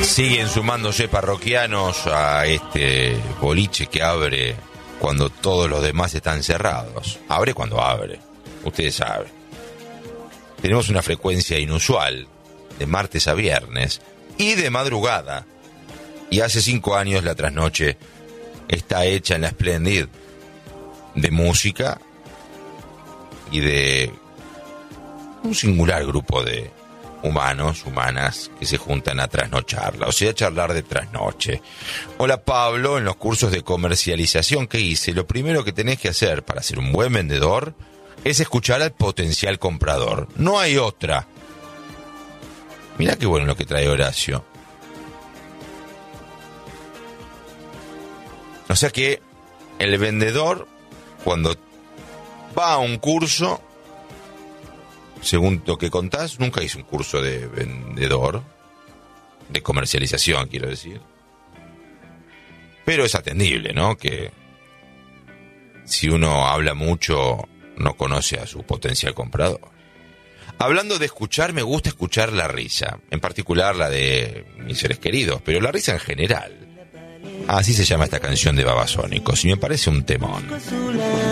Siguen sumándose parroquianos a este boliche que abre cuando todos los demás están cerrados. Abre cuando abre, ustedes saben. Tenemos una frecuencia inusual de martes a viernes y de madrugada. Y hace 5 años la trasnoche está hecha en la Splendid de música y de un singular grupo de humanas que se juntan a trasnocharla, o sea, a charlar de trasnoche. Hola Pablo, en los cursos de comercialización que hice, lo primero que tenés que hacer para ser un buen vendedor es escuchar al potencial comprador. No hay otra. Mirá qué bueno lo que trae Horacio. O sea que el vendedor, cuando va a un curso, según lo que contás, nunca hice un curso de vendedor, de comercialización, quiero decir. Pero es atendible, ¿no? Que si uno habla mucho, no conoce a su potencial comprador. Hablando de escuchar, me gusta escuchar la risa, en particular la de mis seres queridos, pero la risa en general. Así se llama esta canción de Babasónicos y me parece un temón.